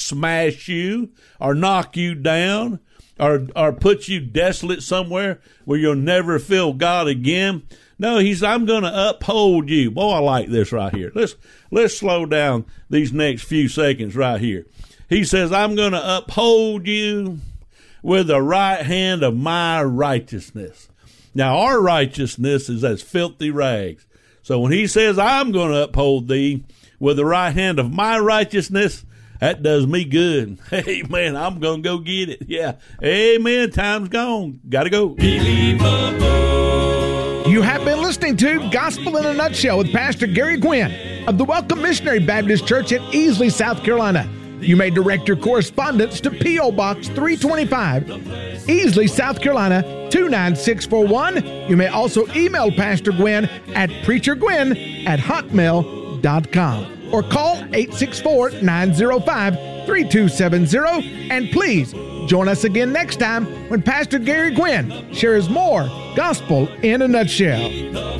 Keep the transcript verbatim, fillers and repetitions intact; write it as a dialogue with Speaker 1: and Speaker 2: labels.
Speaker 1: smash you or knock you down or or put you desolate somewhere where you'll never feel God again. No, he's, I'm going to uphold you. Boy, I like this right here. Let's, let's slow down these next few seconds right here. He says, I'm going to uphold you with the right hand of my righteousness. Now, our righteousness is as filthy rags. So when he says, I'm going to uphold thee with the right hand of my righteousness, that does me good. Amen. I'm going to go get it. Yeah. Amen. Time's gone. Got to go.
Speaker 2: You have been listening to Gospel in a Nutshell with Pastor Gary Gwynn of the Welcome Missionary Baptist Church in Easley, South Carolina. You may direct your correspondence to P O. Box three twenty-five, Easley, South Carolina, two nine six four one. You may also email Pastor Gwynn at preachergwynn at hotmail dot com or call eight six four, nine zero five, three two seven zero. And please join us again next time when Pastor Gary Gwynn shares more Gospel in a Nutshell.